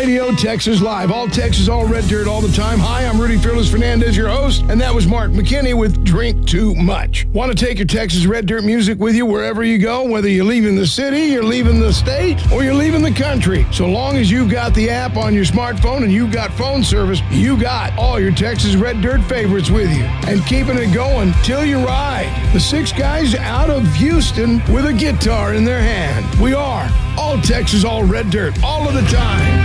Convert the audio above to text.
Radio, Texas Live. All Texas, all red dirt, all the time. Hi, I'm Rudy Fearless Fernandez, your host, and that was Mark McKinney with Drink Too Much. Want to take your Texas red dirt music with you wherever you go, whether you're leaving the city, you're leaving the state, or you're leaving the country. So long as you've got the app on your smartphone and you've got phone service, you got all your Texas red dirt favorites with you. And keeping it going till you ride. The 6 guys out of Houston with a guitar in their hand. We are all Texas, all red dirt, all of the time.